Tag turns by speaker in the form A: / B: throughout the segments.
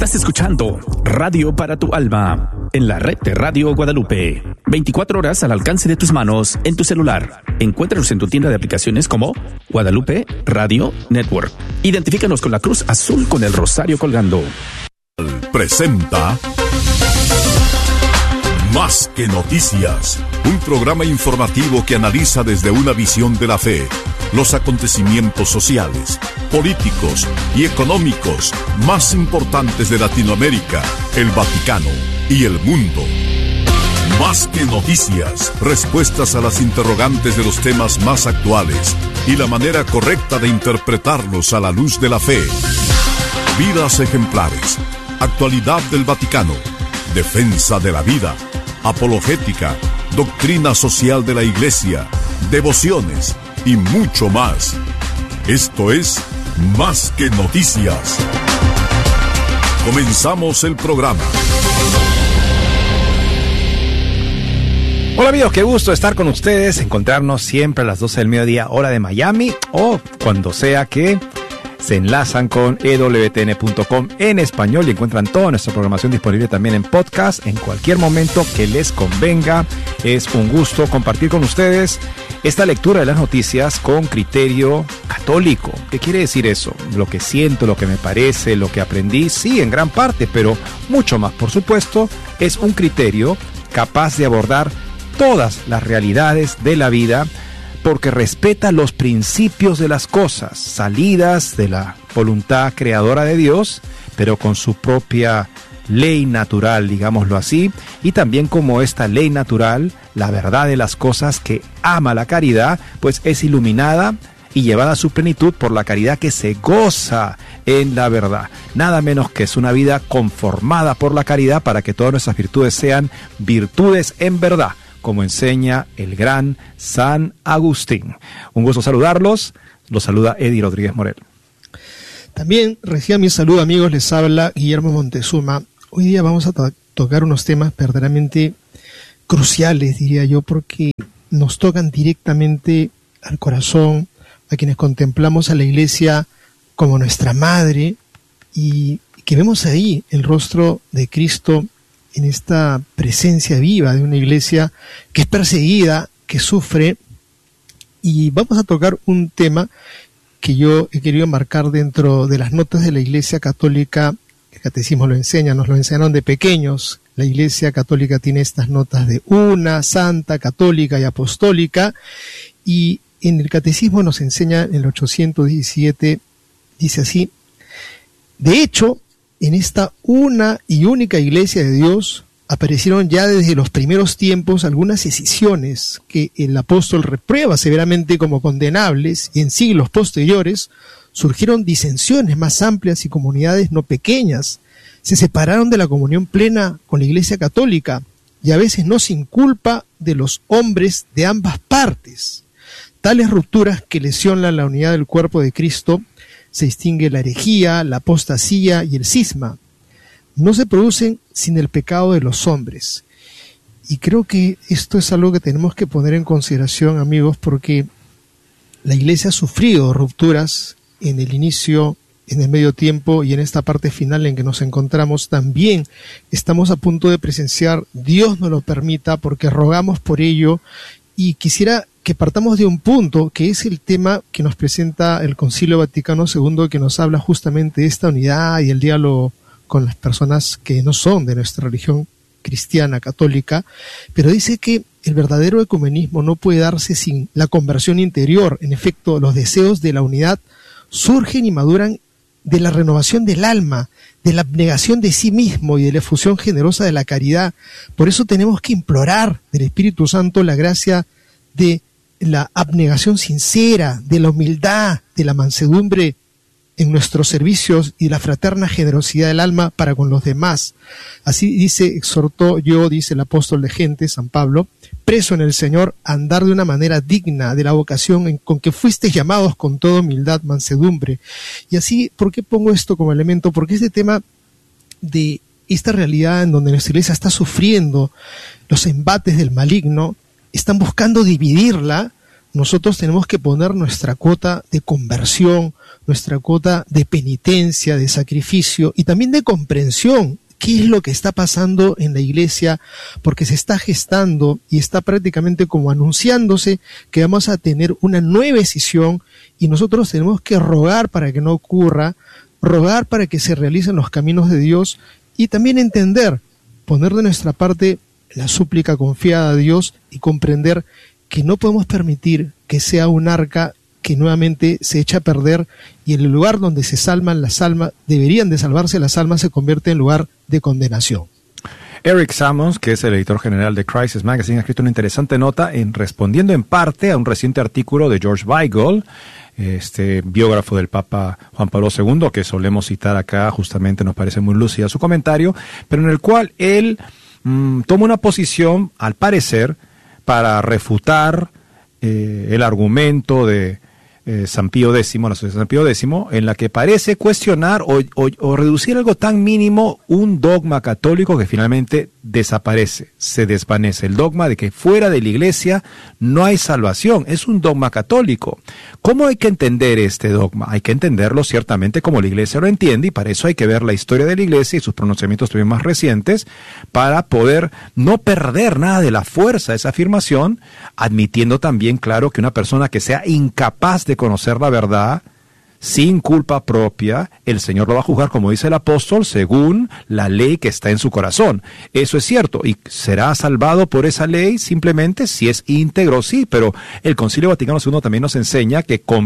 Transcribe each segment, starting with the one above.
A: Estás escuchando Radio para tu Alma en la red de Radio Guadalupe. 24 horas al alcance de tus manos en tu celular. Encuéntranos en tu tienda de aplicaciones como Guadalupe Radio Network. Identifícanos con la cruz azul con el rosario colgando.
B: Presenta Más que Noticias, un programa informativo que analiza desde una visión de la fe los acontecimientos sociales, políticos y económicos más importantes de Latinoamérica, el Vaticano y el mundo. Más que Noticias, respuestas a las interrogantes de los temas más actuales y la manera correcta de interpretarlos a la luz de la fe. Vidas ejemplares, actualidad del Vaticano, defensa de la vida, apologética, doctrina social de la Iglesia, devociones y mucho más. Esto es Más que Noticias. Comenzamos el programa.
C: Hola amigos, qué gusto estar con ustedes, encontrarnos siempre a las 12 del mediodía, hora de Miami, o cuando sea que se enlazan con ewtn.com en español y encuentran toda nuestra programación disponible también en podcast en cualquier momento que les convenga. Es un gusto compartir con ustedes esta lectura de las noticias con criterio católico. ¿Qué quiere decir eso? Lo que siento, lo que me parece, lo que aprendí, sí, en gran parte, pero mucho más, por supuesto, es un criterio capaz de abordar todas las realidades de la vida, porque respeta los principios de las cosas, salidas de la voluntad creadora de Dios, pero con su propia ley natural, digámoslo así, y también como esta ley natural, la verdad de las cosas que ama la caridad, pues es iluminada y llevada a su plenitud por la caridad que se goza en la verdad. Nada menos que es una vida conformada por la caridad para que todas nuestras virtudes sean virtudes en verdad, como enseña el gran San Agustín. Un gusto saludarlos. Los saluda Eddie Rodríguez Morel.
D: También reciban mi saludo, amigos. Les habla Guillermo Montezuma. Hoy día vamos a tocar unos temas verdaderamente cruciales, diría yo, porque nos tocan directamente al corazón, a quienes contemplamos a la Iglesia como nuestra madre y que vemos ahí el rostro de Cristo en esta presencia viva de una iglesia que es perseguida, que sufre. Y vamos a tocar un tema que yo he querido marcar dentro de las notas de la Iglesia Católica. El Catecismo lo enseña, nos lo enseñaron de pequeños. La Iglesia Católica tiene estas notas de una, santa, católica y apostólica. Y en el Catecismo nos enseña en el 817, dice así: de hecho, en esta una y única Iglesia de Dios aparecieron ya desde los primeros tiempos algunas escisiones que el apóstol reprueba severamente como condenables, y en siglos posteriores surgieron disensiones más amplias y comunidades no pequeñas se separaron de la comunión plena con la Iglesia Católica, y a veces no sin culpa de los hombres de ambas partes. Tales rupturas que lesionan la unidad del cuerpo de Cristo, se distingue la herejía, la apostasía y el cisma. No se producen sin el pecado de los hombres. Y creo que esto es algo que tenemos que poner en consideración, amigos, porque la Iglesia ha sufrido rupturas en el inicio, en el medio tiempo y en esta parte final en que nos encontramos. También estamos a punto de presenciar, Dios nos lo permita, porque rogamos por ello, y quisiera que partamos de un punto que es el tema que nos presenta el Concilio Vaticano II, que nos habla justamente de esta unidad y el diálogo con las personas que no son de nuestra religión cristiana católica, pero dice que el verdadero ecumenismo no puede darse sin la conversión interior. En efecto, los deseos de la unidad surgen y maduran de la renovación del alma, de la abnegación de sí mismo y de la efusión generosa de la caridad. Por eso tenemos que implorar del Espíritu Santo la gracia de la abnegación sincera, de la humildad, de la mansedumbre en nuestros servicios y la fraterna generosidad del alma para con los demás. Así exhortó yo, dice el apóstol de gente, San Pablo, preso en el Señor, a andar de una manera digna de la vocación con que fuisteis llamados con toda humildad, mansedumbre. Y así, ¿por qué pongo esto como elemento? Porque este tema de esta realidad en donde nuestra iglesia está sufriendo los embates del maligno, están buscando dividirla, nosotros tenemos que poner nuestra cuota de conversión, nuestra cuota de penitencia, de sacrificio y también de comprensión. ¿Qué es lo que está pasando en la iglesia? Porque se está gestando y está prácticamente como anunciándose que vamos a tener una nueva escisión y nosotros tenemos que rogar para que no ocurra, rogar para que se realicen los caminos de Dios y también entender, poner de nuestra parte la súplica confiada a Dios y comprender que no podemos permitir que sea un arca que nuevamente se echa a perder y en el lugar donde se salvan las almas, deberían de salvarse las almas, se convierte en lugar de condenación.
C: Eric Sammons, que es el editor general de Crisis Magazine, ha escrito una interesante nota respondiendo en parte a un reciente artículo de George Weigel, biógrafo del Papa Juan Pablo II, que solemos citar acá, justamente nos parece muy lúcida su comentario, pero en el cual él toma una posición, al parecer, para refutar el argumento de San Pío X, la Sociedad de San Pío X, en la que parece cuestionar o reducir algo tan mínimo un dogma católico que finalmente desaparece, se desvanece. El dogma de que fuera de la iglesia no hay salvación, es un dogma católico. ¿Cómo hay que entender este dogma? Hay que entenderlo ciertamente como la iglesia lo entiende y para eso hay que ver la historia de la iglesia y sus pronunciamientos también más recientes para poder no perder nada de la fuerza de esa afirmación, admitiendo también, claro, que una persona que sea incapaz de conocer la verdad, sin culpa propia, el Señor lo va a juzgar, como dice el apóstol, según la ley que está en su corazón. Eso es cierto, y será salvado por esa ley simplemente si es íntegro, sí, pero el Concilio Vaticano II también nos enseña que con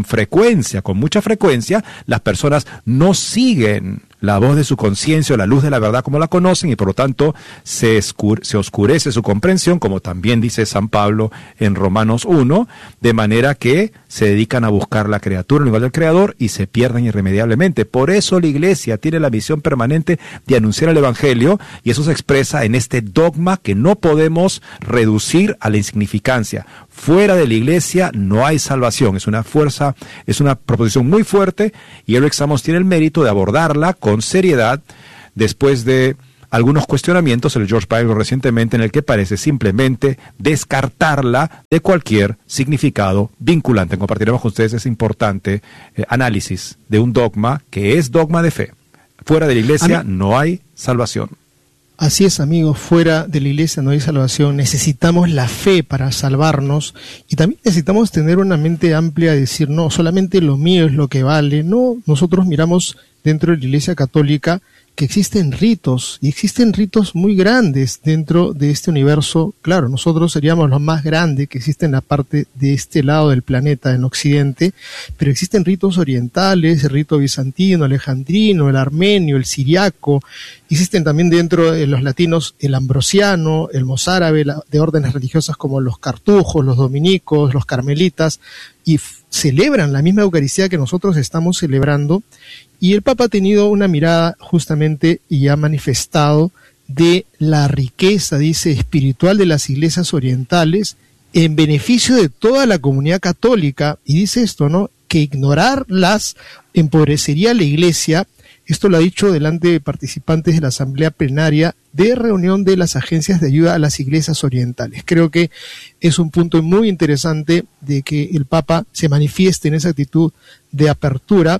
C: mucha frecuencia, las personas no siguen la voz de su conciencia o la luz de la verdad como la conocen y por lo tanto se oscurece su comprensión, como también dice San Pablo en Romanos 1, de manera que se dedican a buscar la criatura en lugar del Creador y se pierden irremediablemente. Por eso la Iglesia tiene la misión permanente de anunciar el Evangelio y eso se expresa en este dogma que no podemos reducir a la insignificancia. Fuera de la Iglesia no hay salvación. Es una proposición muy fuerte y Eric Sammons tiene el mérito de abordarla con seriedad después de algunos cuestionamientos, el George Weigel recientemente, en el que parece simplemente descartarla de cualquier significado vinculante. Compartiremos con ustedes ese importante análisis de un dogma que es dogma de fe. Fuera de la Iglesia no hay salvación.
D: Así es, amigos, fuera de la iglesia no hay salvación. Necesitamos la fe para salvarnos y también necesitamos tener una mente amplia de decir, no, solamente lo mío es lo que vale. No, nosotros miramos dentro de la Iglesia Católica que existen ritos, y existen ritos muy grandes dentro de este universo. Claro, nosotros seríamos los más grandes que existen en la parte de este lado del planeta, en Occidente, pero existen ritos orientales, el rito bizantino, alejandrino, el armenio, el siriaco, existen también dentro de los latinos el ambrosiano, el mozárabe, de órdenes religiosas como los cartujos, los dominicos, los carmelitas, y celebran la misma Eucaristía que nosotros estamos celebrando. Y el Papa ha tenido una mirada justamente y ha manifestado de la riqueza, dice, espiritual de las iglesias orientales en beneficio de toda la comunidad católica. Y dice esto, ¿no? Que ignorarlas empobrecería a la iglesia. Esto lo ha dicho delante de participantes de la asamblea plenaria de reunión de las agencias de ayuda a las iglesias orientales. Creo que es un punto muy interesante de que el Papa se manifieste en esa actitud de apertura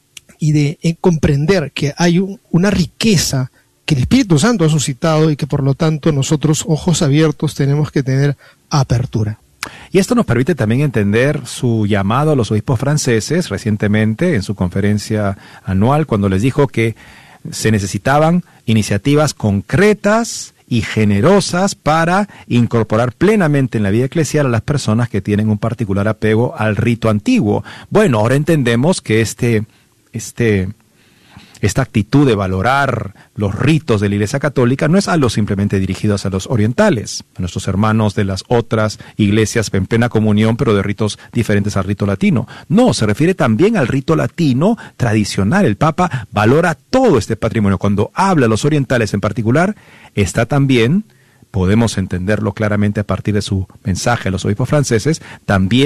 D: y de comprender que hay una riqueza que el Espíritu Santo ha suscitado y que por lo tanto nosotros, ojos abiertos, tenemos que tener apertura.
C: Y esto nos permite también entender su llamado a los obispos franceses recientemente en su conferencia anual, cuando les dijo que se necesitaban iniciativas concretas y generosas para incorporar plenamente en la vida eclesial a las personas que tienen un particular apego al rito antiguo. Bueno, ahora entendemos que esta actitud de valorar los ritos de la Iglesia Católica no es algo simplemente dirigido hacia los orientales, a nuestros hermanos de las otras iglesias en plena comunión, pero de ritos diferentes al rito latino. No, se refiere también al rito latino tradicional. El Papa valora todo este patrimonio. Cuando habla a los orientales en particular, está también, podemos entenderlo claramente a partir de su mensaje a los obispos franceses, también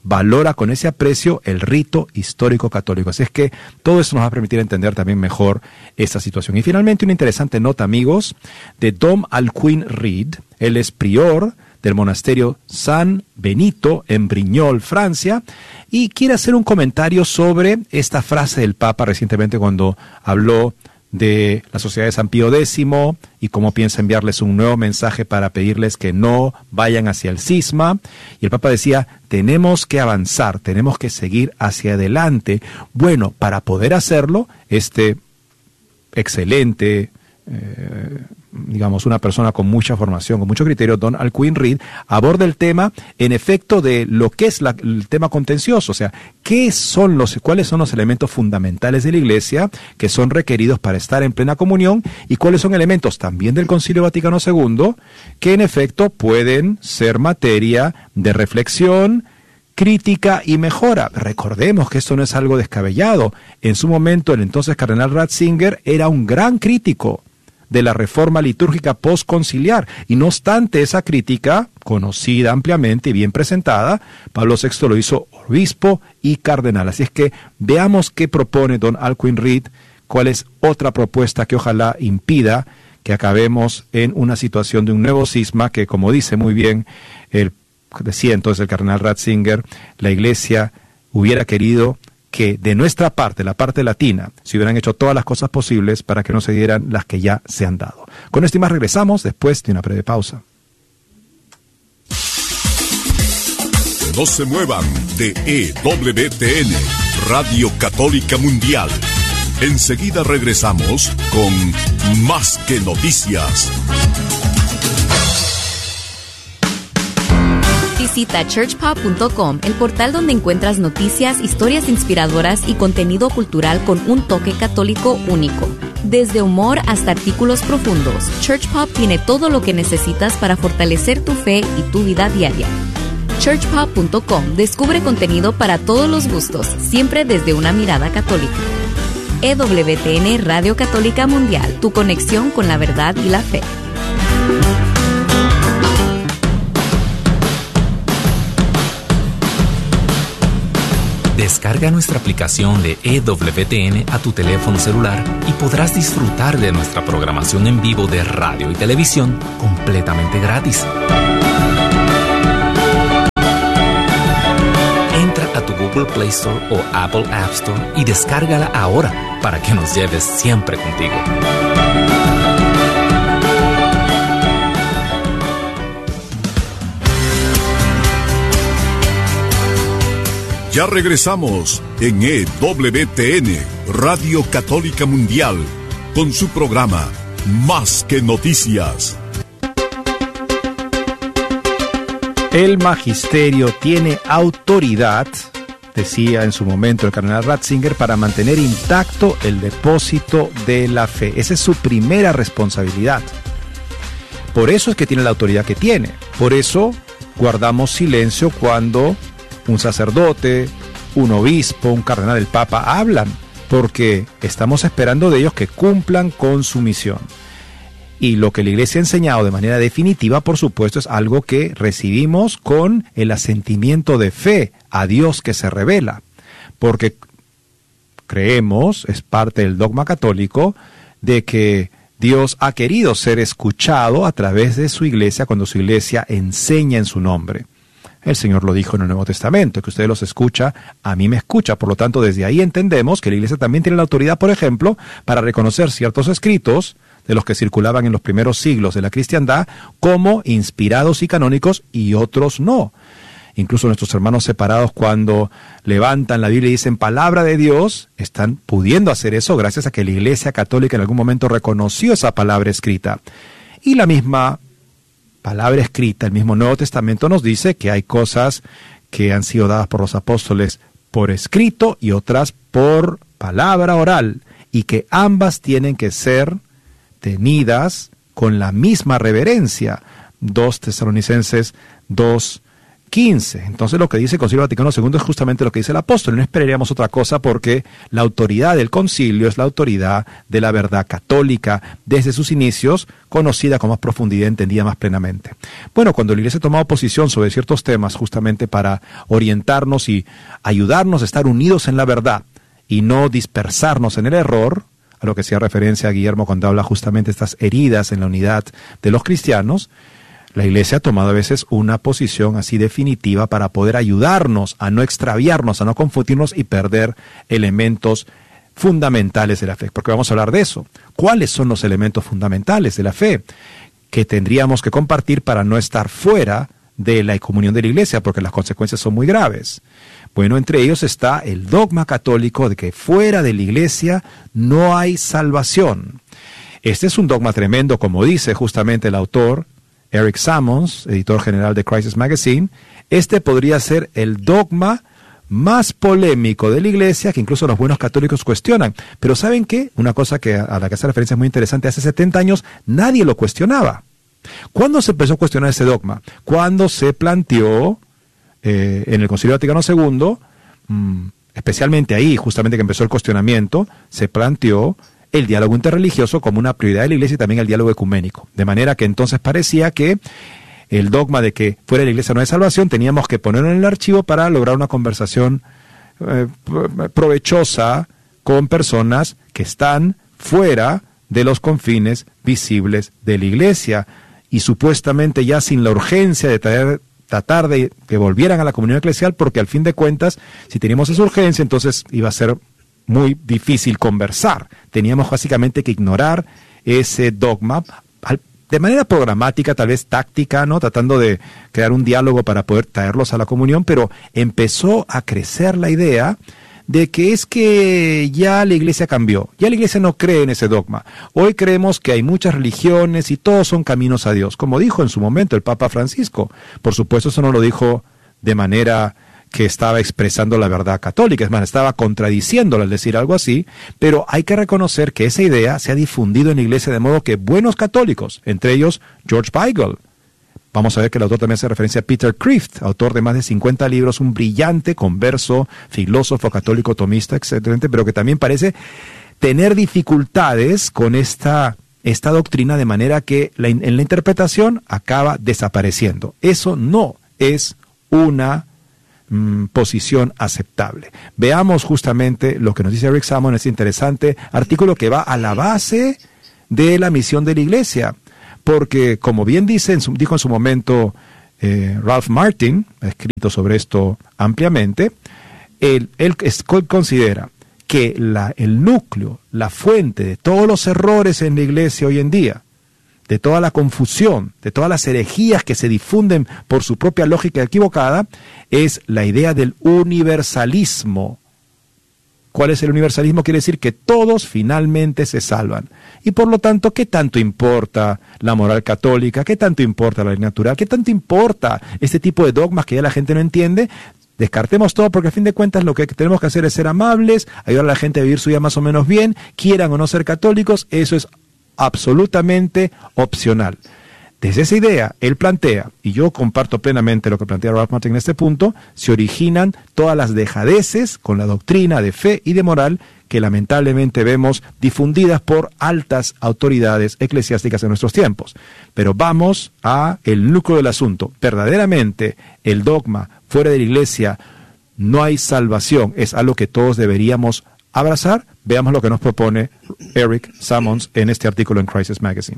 C: valora con ese aprecio el rito histórico católico. Así es que todo eso nos va a permitir entender también mejor esta situación. Y finalmente una interesante nota, amigos, de Dom Alcuin Reid. Él es prior del monasterio San Benito en Brignoles, Francia, y quiere hacer un comentario sobre esta frase del Papa recientemente cuando habló de la Sociedad de San Pío X y cómo piensa enviarles un nuevo mensaje para pedirles que no vayan hacia el cisma. Y el Papa decía, tenemos que avanzar, tenemos que seguir hacia adelante. Bueno, para poder hacerlo, este excelente, digamos, una persona con mucha formación, con mucho criterio, Dom Alcuin Reid, aborda el tema, en efecto, de lo que es el tema contencioso, o sea, cuáles son los elementos fundamentales de la Iglesia que son requeridos para estar en plena comunión y cuáles son elementos también del Concilio Vaticano II que, en efecto, pueden ser materia de reflexión, crítica y mejora. Recordemos que esto no es algo descabellado. En su momento, el entonces cardenal Ratzinger era un gran crítico de la reforma litúrgica postconciliar, y no obstante esa crítica, conocida ampliamente y bien presentada, Pablo VI lo hizo obispo y cardenal. Así es que veamos qué propone Dom Alcuin Reid, cuál es otra propuesta que ojalá impida que acabemos en una situación de un nuevo cisma que, como dice muy bien decía entonces el cardenal Ratzinger, la Iglesia hubiera querido que de nuestra parte, la parte latina, se hubieran hecho todas las cosas posibles para que no se dieran las que ya se han dado. Con esto y más regresamos después de una breve pausa.
B: No se muevan de EWTN, Radio Católica Mundial. Enseguida regresamos con Más que Noticias.
E: Visita churchpop.com, el portal donde encuentras noticias, historias inspiradoras y contenido cultural con un toque católico único. Desde humor hasta artículos profundos, ChurchPop tiene todo lo que necesitas para fortalecer tu fe y tu vida diaria. churchpop.com descubre contenido para todos los gustos, siempre desde una mirada católica. EWTN Radio Católica Mundial, tu conexión con la verdad y la fe.
F: Descarga nuestra aplicación de EWTN a tu teléfono celular y podrás disfrutar de nuestra programación en vivo de radio y televisión completamente gratis. Entra a tu Google Play Store o Apple App Store y descárgala ahora para que nos lleves siempre contigo.
B: Ya regresamos en EWTN, Radio Católica Mundial, con su programa Más que Noticias.
C: El magisterio tiene autoridad, decía en su momento el cardenal Ratzinger, para mantener intacto el depósito de la fe. Esa es su primera responsabilidad. Por eso es que tiene la autoridad que tiene. Por eso guardamos silencio cuando un sacerdote, un obispo, un cardenal, el papa hablan, porque estamos esperando de ellos que cumplan con su misión. Y lo que la Iglesia ha enseñado de manera definitiva, por supuesto, es algo que recibimos con el asentimiento de fe a Dios que se revela, porque creemos, es parte del dogma católico, de que Dios ha querido ser escuchado a través de su Iglesia cuando su Iglesia enseña en su nombre. El Señor lo dijo en el Nuevo Testamento, que usted los escucha, a mí me escucha. Por lo tanto, desde ahí entendemos que la Iglesia también tiene la autoridad, por ejemplo, para reconocer ciertos escritos de los que circulaban en los primeros siglos de la cristiandad como inspirados y canónicos y otros no. Incluso nuestros hermanos separados, cuando levantan la Biblia y dicen palabra de Dios, están pudiendo hacer eso gracias a que la Iglesia Católica en algún momento reconoció esa palabra escrita. Y la misma palabra escrita, el mismo Nuevo Testamento nos dice que hay cosas que han sido dadas por los apóstoles por escrito y otras por palabra oral, y que ambas tienen que ser tenidas con la misma reverencia. 2 Tesalonicenses 2, XV. Entonces lo que dice el Concilio Vaticano II es justamente lo que dice el apóstol. No esperaríamos otra cosa porque la autoridad del concilio es la autoridad de la verdad católica desde sus inicios, conocida con más profundidad, entendida más plenamente. Bueno, cuando la Iglesia ha tomado posición sobre ciertos temas justamente para orientarnos y ayudarnos a estar unidos en la verdad y no dispersarnos en el error, a lo que hacía referencia a Guillermo cuando habla justamente de estas heridas en la unidad de los cristianos, la Iglesia ha tomado a veces una posición así definitiva para poder ayudarnos a no extraviarnos, a no confundirnos y perder elementos fundamentales de la fe. Porque vamos a hablar de eso. ¿Cuáles son los elementos fundamentales de la fe que tendríamos que compartir para no estar fuera de la comunión de la Iglesia? Porque las consecuencias son muy graves. Bueno, entre ellos está el dogma católico de que fuera de la Iglesia no hay salvación. Este es un dogma tremendo, como dice justamente el autor Eric Sammons, editor general de Crisis Magazine. Este podría ser el dogma más polémico de la Iglesia, que incluso los buenos católicos cuestionan. Pero ¿saben qué? Una cosa a la que hace referencia es muy interesante. Hace 70 años nadie lo cuestionaba. ¿Cuándo se empezó a cuestionar ese dogma? Cuando se planteó en el Concilio Vaticano II, especialmente ahí, justamente que empezó el cuestionamiento, se planteó el diálogo interreligioso como una prioridad de la Iglesia y también el diálogo ecuménico. De manera que entonces parecía que el dogma de que fuera de la Iglesia no hay salvación teníamos que ponerlo en el archivo para lograr una conversación provechosa con personas que están fuera de los confines visibles de la Iglesia y supuestamente ya sin la urgencia de tratar de que volvieran a la comunión eclesial, porque al fin de cuentas, si teníamos esa urgencia, entonces iba a ser muy difícil conversar. Teníamos básicamente que ignorar ese dogma de manera programática, tal vez táctica, ¿no? Tratando de crear un diálogo para poder traerlos a la comunión, pero empezó a crecer la idea de que es que ya la Iglesia cambió, ya la Iglesia no cree en ese dogma. Hoy creemos que hay muchas religiones y todos son caminos a Dios, como dijo en su momento el Papa Francisco. Por supuesto, eso no lo dijo de manera que estaba expresando la verdad católica, es más, estaba contradiciéndola al decir algo así, pero hay que reconocer que esa idea se ha difundido en la Iglesia de modo que buenos católicos, entre ellos George Weigel, vamos a ver que el autor también hace referencia a Peter Kreeft, autor de más de 50 libros, un brillante converso, filósofo católico tomista, etcétera, pero que también parece tener dificultades con esta doctrina, de manera que en la interpretación acaba desapareciendo. Eso no es una posición aceptable. Veamos justamente lo que nos dice Eric Sammons en este interesante artículo que va a la base de la misión de la Iglesia, porque como bien dijo en su momento Ralph Martin, ha escrito sobre esto ampliamente, él considera que el núcleo, la fuente de todos los errores en la Iglesia hoy en día, de toda la confusión, de todas las herejías que se difunden por su propia lógica equivocada, es la idea del universalismo. ¿Cuál es el universalismo? Quiere decir que todos finalmente se salvan. Y por lo tanto, ¿qué tanto importa la moral católica? ¿Qué tanto importa la ley natural? ¿Qué tanto importa este tipo de dogmas que ya la gente no entiende? Descartemos todo, porque a fin de cuentas lo que tenemos que hacer es ser amables, ayudar a la gente a vivir su vida más o menos bien, quieran o no ser católicos, eso es absolutamente opcional. Desde esa idea, él plantea, y yo comparto plenamente lo que plantea Ralph Martin en este punto, se originan todas las dejadeces con la doctrina de fe y de moral que lamentablemente vemos difundidas por altas autoridades eclesiásticas en nuestros tiempos. Pero vamos a el núcleo del asunto. Verdaderamente, el dogma fuera de la Iglesia no hay salvación, es algo que todos deberíamos abrazar. Veamos lo que nos propone Eric Sammons en este artículo en Crisis Magazine.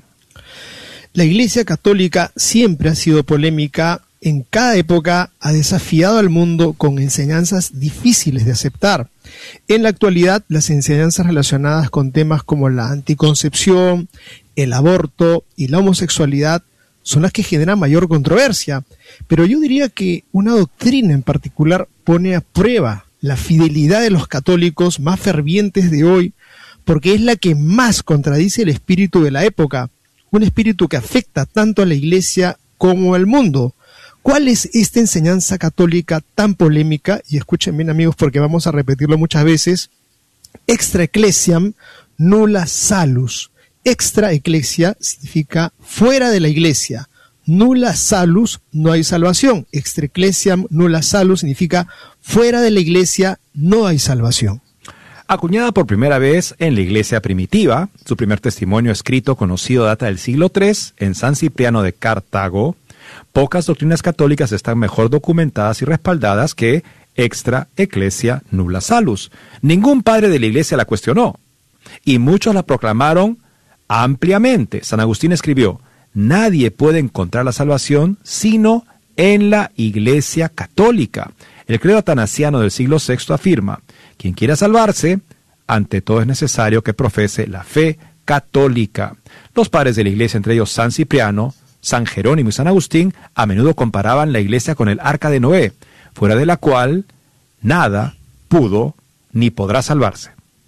D: La Iglesia Católica siempre ha sido polémica, en cada época ha desafiado al mundo con enseñanzas difíciles de aceptar. En la actualidad, las enseñanzas relacionadas con temas como la anticoncepción, el aborto y la homosexualidad son las que generan mayor controversia. Pero yo diría que una doctrina en particular pone a prueba la fidelidad de los católicos más fervientes de hoy, porque es la que más contradice el espíritu de la época, un espíritu que afecta tanto a la Iglesia como al mundo. ¿Cuál es esta enseñanza católica tan polémica? Y escuchen bien, amigos, porque vamos a repetirlo muchas veces. Extra ecclesiam nulla salus. Extra ecclesia significa fuera de la Iglesia. nulla salus, no hay salvación. Extra ecclesiam nulla salus significa fuera de la iglesia no hay salvación.
C: Acuñada por primera vez en la iglesia primitiva, su primer testimonio escrito conocido data del siglo III en San Cipriano de Cartago, pocas doctrinas católicas están mejor documentadas y respaldadas que extra ecclesia nulla salus. Ningún padre de la iglesia la cuestionó, y muchos la proclamaron ampliamente. San Agustín escribió: nadie puede encontrar la salvación sino en la iglesia católica. El credo atanasiano del siglo VI afirma: quien quiera salvarse, ante todo es necesario que profese la fe católica. Los padres de la iglesia, entre ellos San Cipriano, San Jerónimo y San Agustín, a menudo comparaban la iglesia con el arca de Noé, fuera de la cual nada pudo ni podrá salvarse.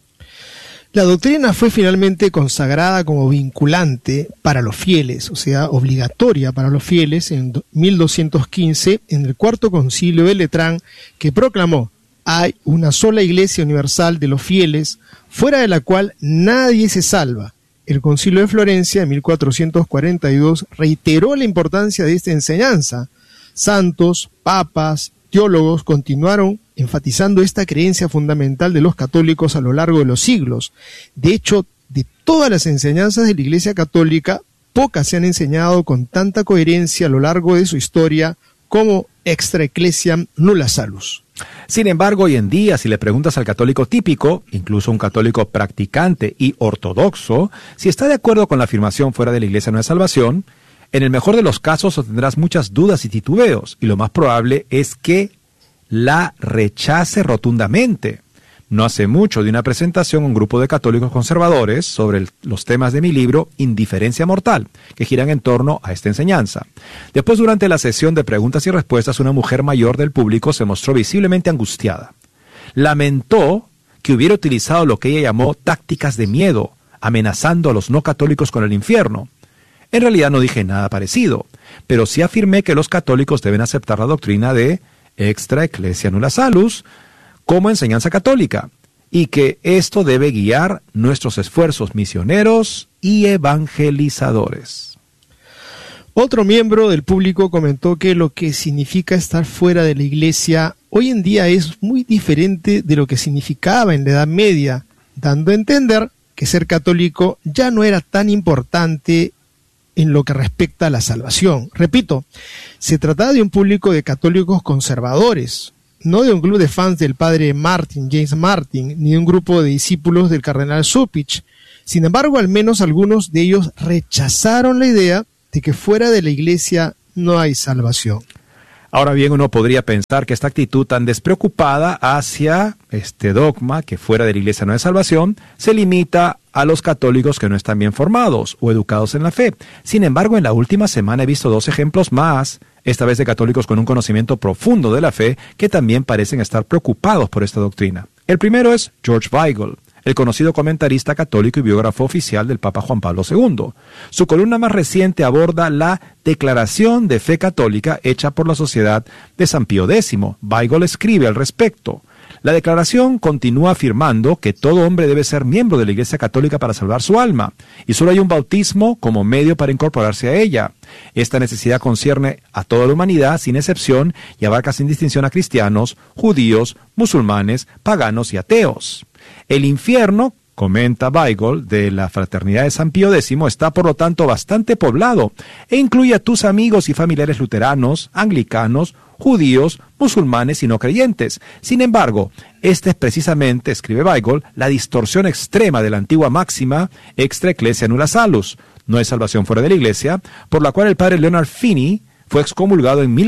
D: La doctrina fue finalmente consagrada como vinculante para los fieles, o sea, obligatoria para los fieles, en 1215, en el Cuarto Concilio de Letrán, que proclamó: hay una sola iglesia universal de los fieles, fuera de la cual nadie se salva. El Concilio de Florencia, en 1442, reiteró la importancia de esta enseñanza. Santos, papas, teólogos continuaron enfatizando esta creencia fundamental de los católicos a lo largo de los siglos. De hecho, de todas las enseñanzas de la Iglesia Católica, pocas se han enseñado con tanta coherencia a lo largo de su historia como extra ecclesiam nulla salus.
C: Sin embargo, hoy en día, si le preguntas al católico típico, incluso un católico practicante y ortodoxo, si está de acuerdo con la afirmación fuera de la iglesia no hay salvación, en el mejor de los casos obtendrás muchas dudas y titubeos, y lo más probable es que la rechace rotundamente. No hace mucho de una presentación a un grupo de católicos conservadores sobre los temas de mi libro Indiferencia Mortal, que giran en torno a esta enseñanza. Después, durante la sesión de preguntas y respuestas, una mujer mayor del público se mostró visiblemente angustiada. Lamentó que hubiera utilizado lo que ella llamó tácticas de miedo, amenazando a los no católicos con el infierno. En realidad no dije nada parecido, pero sí afirmé que los católicos deben aceptar la doctrina de extra ecclesia nulla salus como enseñanza católica, y que esto debe guiar nuestros esfuerzos misioneros y evangelizadores.
D: Otro miembro del público comentó que lo que significa estar fuera de la iglesia hoy en día es muy diferente de lo que significaba en la Edad Media, dando a entender que ser católico ya no era tan importante en lo que respecta a la salvación. Repito, se trataba de un público de católicos conservadores, no de un club de fans del padre Martin, James Martin, ni de un grupo de discípulos del cardenal Cupich. Sin embargo, al menos algunos de ellos rechazaron la idea de que fuera de la iglesia no hay salvación.
C: Ahora bien, uno podría pensar que esta actitud tan despreocupada hacia este dogma, que fuera de la iglesia no hay salvación, se limita a los católicos que no están bien formados o educados en la fe. Sin embargo, en la última semana he visto 2 ejemplos más, esta vez de católicos con un conocimiento profundo de la fe, que también parecen estar preocupados por esta doctrina. El primero es George Weigel, el conocido comentarista católico y biógrafo oficial del Papa Juan Pablo II. Su columna más reciente aborda la declaración de fe católica hecha por la Sociedad de San Pío X. Weigel escribe al respecto: la declaración continúa afirmando que todo hombre debe ser miembro de la Iglesia Católica para salvar su alma, y solo hay un bautismo como medio para incorporarse a ella. Esta necesidad concierne a toda la humanidad sin excepción y abarca sin distinción a cristianos, judíos, musulmanes, paganos y ateos. El infierno, comenta Weigel, de la Fraternidad de San Pío X, está por lo tanto bastante poblado e incluye a tus amigos y familiares luteranos, anglicanos, judíos, musulmanes y no creyentes. Sin embargo, esta es precisamente, escribe Weigel, la distorsión extrema de la antigua máxima extra ecclesia nulla salus, no hay salvación fuera de la iglesia, por la cual el padre Leonard Finney fue excomulgado en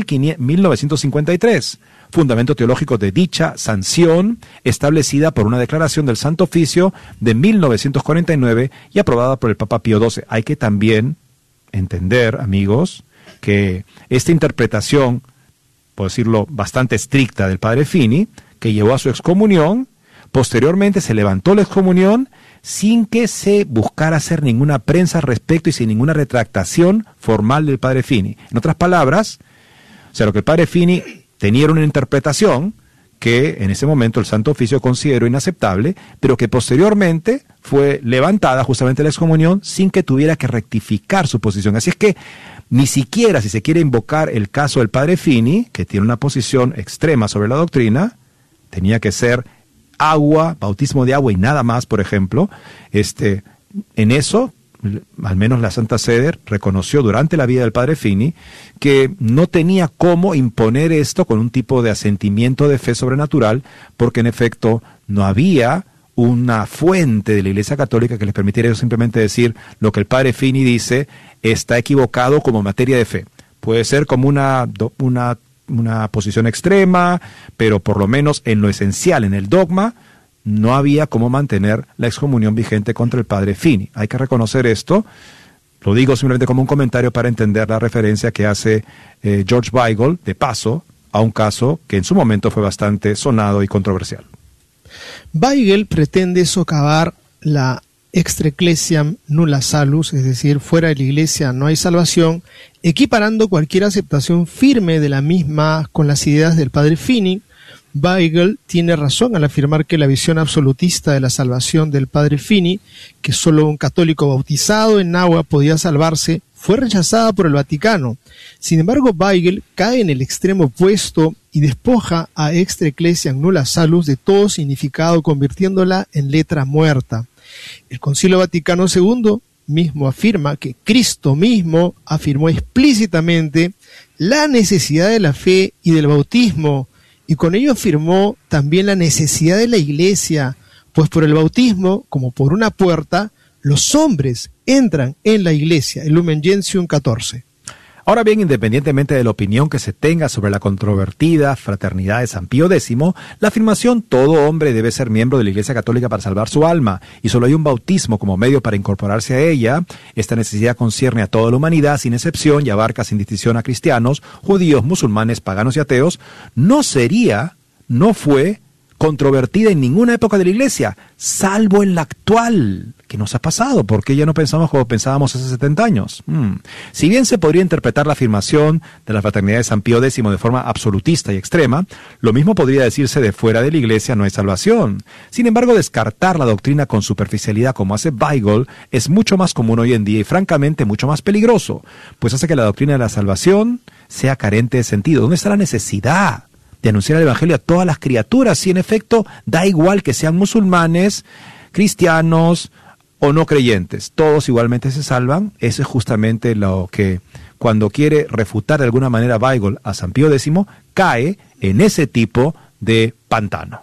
C: 1953. Fundamento teológico de dicha sanción, establecida por una declaración del Santo Oficio de 1949 y aprobada por el Papa Pío XII. Hay que también entender, amigos, que esta interpretación, por decirlo, bastante estricta del padre Finney, que llevó a su excomunión, posteriormente se levantó la excomunión sin que se buscara hacer ninguna prensa al respecto y sin ninguna retractación formal del padre Finney. En otras palabras, o sea, lo que el padre Finney tenía una interpretación que en ese momento el Santo Oficio consideró inaceptable, pero que posteriormente fue levantada justamente la excomunión sin que tuviera que rectificar su posición. Así es que Ni siquiera si se quiere invocar el caso del padre Finney, que tiene una posición extrema sobre la doctrina, tenía que ser agua, bautismo de agua y nada más, por ejemplo. En eso, al menos la Santa Sede reconoció durante la vida del padre Finney que no tenía cómo imponer esto con un tipo de asentimiento de fe sobrenatural, porque en efecto no había una fuente de la Iglesia Católica que les permitiera simplemente decir lo que el padre Finney dice está equivocado como materia de fe. Puede ser como una posición extrema, pero por lo menos en lo esencial, en el dogma, no había cómo mantener la excomunión vigente contra el padre Finney. Hay que reconocer esto. Lo digo simplemente como un comentario para entender la referencia que hace George Weigel, de paso, a un caso que en su momento fue bastante sonado y controversial.
D: Weigel pretende socavar la extra ecclesiam nulla salus, es decir, fuera de la iglesia no hay salvación, equiparando cualquier aceptación firme de la misma con las ideas del padre Finney. Weigel tiene razón al afirmar que la visión absolutista de la salvación del padre Finney, que solo un católico bautizado en agua podía salvarse, fue rechazada por el Vaticano. Sin embargo, Weigel cae en el extremo opuesto y despoja a extra ecclesiam nulla salus de todo significado, convirtiéndola en letra muerta. El Concilio Vaticano II mismo afirma que Cristo mismo afirmó explícitamente la necesidad de la fe y del bautismo, y con ello afirmó también la necesidad de la Iglesia, pues por el bautismo, como por una puerta, los hombres entran en la Iglesia, el Lumen Gentium 14.
C: Ahora bien, independientemente de la opinión que se tenga sobre la controvertida fraternidad de San Pío X, la afirmación todo hombre debe ser miembro de la Iglesia Católica para salvar su alma, y solo hay un bautismo como medio para incorporarse a ella. Esta necesidad concierne a toda la humanidad sin excepción y abarca sin distinción a cristianos, judíos, musulmanes, paganos y ateos. No fue controvertida en ninguna época de la Iglesia, salvo en la actual. ¿Qué nos ha pasado? ¿Por qué ya no pensamos como pensábamos hace 70 años? Si bien se podría interpretar la afirmación de la fraternidad de San Pío X de forma absolutista y extrema, lo mismo podría decirse de fuera de la Iglesia no hay salvación. Sin embargo, descartar la doctrina con superficialidad como hace Weigel es mucho más común hoy en día y francamente mucho más peligroso, pues hace que la doctrina de la salvación sea carente de sentido. ¿Dónde está la necesidad de anunciar el Evangelio a todas las criaturas? Si en efecto da igual que sean musulmanes, cristianos o no creyentes, todos igualmente se salvan. Eso es justamente lo que, cuando quiere refutar de alguna manera Weigel a San Pío X, cae en ese tipo de pantano.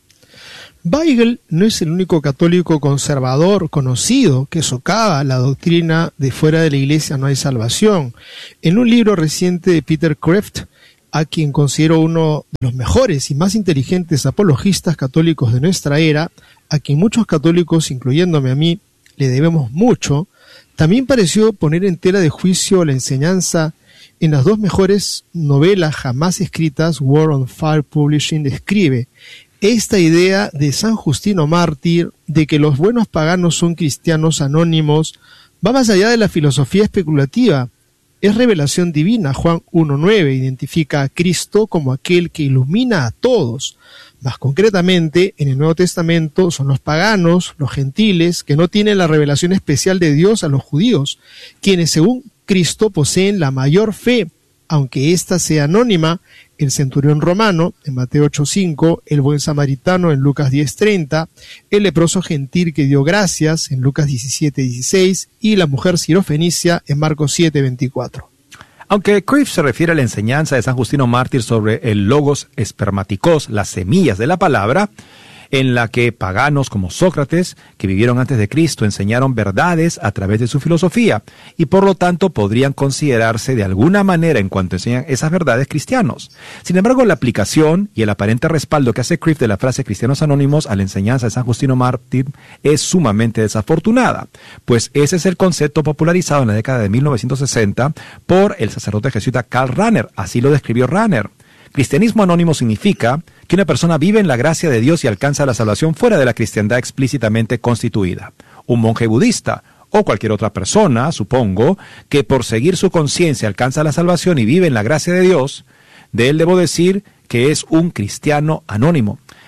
D: Weigel no es el único católico conservador conocido que socava la doctrina de fuera de la Iglesia no hay salvación. En un libro reciente de Peter Kreeft, a quien considero uno de los mejores y más inteligentes apologistas católicos de nuestra era, a quien muchos católicos, incluyéndome a mí, le debemos mucho, también pareció poner en tela de juicio la enseñanza en las dos mejores novelas jamás escritas. War on Fire Publishing describe esta idea de San Justino Mártir de que los buenos paganos son cristianos anónimos, va más allá de la filosofía especulativa. Es revelación divina. Juan 1:9 identifica a Cristo como aquel que ilumina a todos. Más concretamente, en el Nuevo Testamento son los paganos, los gentiles, que no tienen la revelación especial de Dios a los judíos, quienes según Cristo poseen la mayor fe, aunque ésta sea anónima. El centurión romano, en Mateo 8:5, el buen samaritano, en Lucas 10:30, el leproso gentil que dio gracias, en Lucas 17:16, y la mujer sirofenicia, en Marcos 7:24.
C: Aunque Kreeft se refiere a la enseñanza de San Justino Mártir sobre el logos espermaticos, las semillas de la palabra, en la que paganos como Sócrates, que vivieron antes de Cristo, enseñaron verdades a través de su filosofía, y por lo tanto podrían considerarse de alguna manera, en cuanto enseñan esas verdades, cristianos. Sin embargo, la aplicación y el aparente respaldo que hace Kreeft de la frase cristianos anónimos a la enseñanza de San Justino Mártir es sumamente desafortunada, pues ese es el concepto popularizado en la década de 1960 por el sacerdote jesuita Karl Rahner. Así lo describió Rahner. Cristianismo anónimo significa que una persona vive en la gracia de Dios y alcanza la salvación fuera de la cristiandad explícitamente constituida. Un monje budista o cualquier otra persona, supongo, que por seguir su conciencia alcanza la salvación y vive en la gracia de Dios, de él debo decir que es un cristiano anónimo.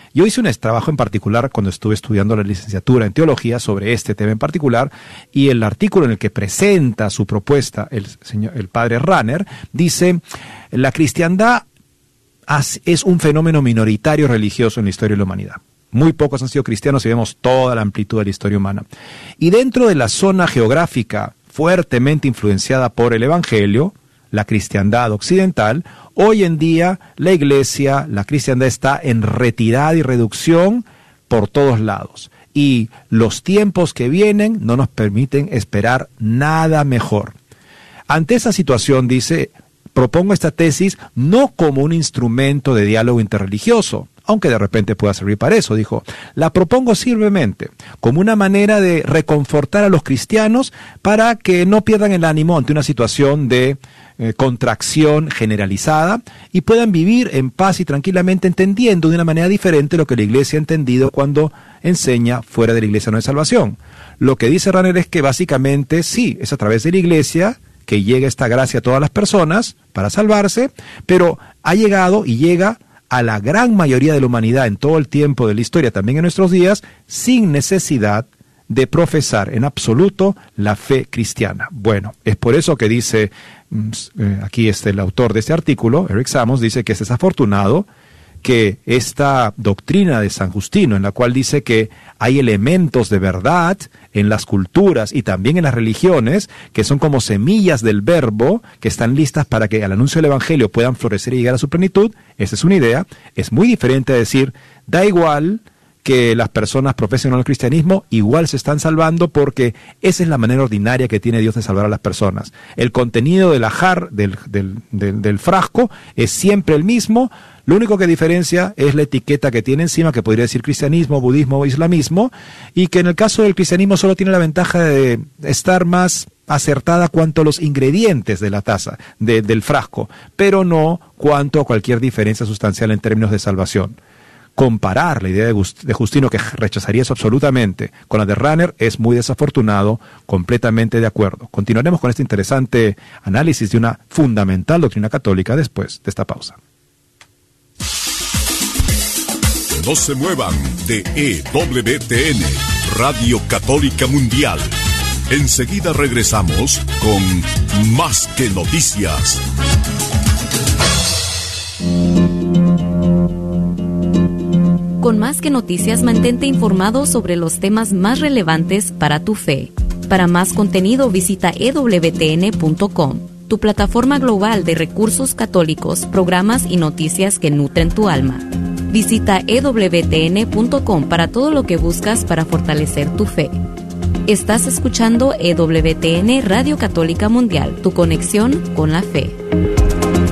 C: Yo hice un trabajo en particular cuando estuve estudiando la licenciatura en teología sobre este tema en particular, y el artículo en el que presenta su propuesta el padre Rahner dice: la cristiandad es un fenómeno minoritario religioso en la historia de la humanidad. Muy pocos han sido cristianos y vemos toda la amplitud de la historia humana. Y dentro de la zona geográfica fuertemente influenciada por el Evangelio, la cristiandad occidental, hoy en día la iglesia, la cristiandad está en retirada y reducción por todos lados. Y los tiempos que vienen no nos permiten esperar nada mejor. Ante esa situación, dice, propongo esta tesis no como un instrumento de diálogo interreligioso, aunque de repente pueda servir para eso, dijo. La propongo simplemente como una manera de reconfortar a los cristianos para que no pierdan el ánimo ante una situación de contracción generalizada y puedan vivir en paz y tranquilamente, entendiendo de una manera diferente lo que la iglesia ha entendido cuando enseña fuera de la iglesia no hay salvación. Lo que dice Rahner es que básicamente sí, es a través de la iglesia que llega esta gracia a todas las personas para salvarse, pero ha llegado y llega a la gran mayoría de la humanidad en todo el tiempo de la historia, también en nuestros días, sin necesidad de profesar en absoluto la fe cristiana. Bueno, es por eso que dice, aquí el autor de este artículo, Eric Samos, dice que es desafortunado que esta doctrina de San Justino, en la cual dice que hay elementos de verdad en las culturas y también en las religiones, que son como semillas del verbo, que están listas para que al anuncio del Evangelio puedan florecer y llegar a su plenitud. Esa es una idea. Es muy diferente a decir, da igual que las personas profesen o no el cristianismo, igual se están salvando, porque esa es la manera ordinaria que tiene Dios de salvar a las personas. El contenido del del frasco es siempre el mismo. Lo único que diferencia es la etiqueta que tiene encima, que podría decir cristianismo, budismo o islamismo, y que en el caso del cristianismo solo tiene la ventaja de estar más acertada cuanto a los ingredientes de la taza, del frasco, pero no cuanto a cualquier diferencia sustancial en términos de salvación. Comparar la idea de Justino, que rechazaría eso absolutamente, con la de Rahner es muy desafortunado, completamente de acuerdo. Continuaremos con este interesante análisis de una fundamental doctrina católica después de esta pausa.
B: No se muevan de EWTN, Radio Católica Mundial. Enseguida regresamos con Más que Noticias.
E: Con Más que Noticias, mantente informado sobre los temas más relevantes para tu fe. Para más contenido, visita ewtn.com, tu plataforma global de recursos católicos, programas y noticias que nutren tu alma. Visita ewtn.com para todo lo que buscas para fortalecer tu fe. Estás escuchando EWTN Radio Católica Mundial, tu conexión con la fe.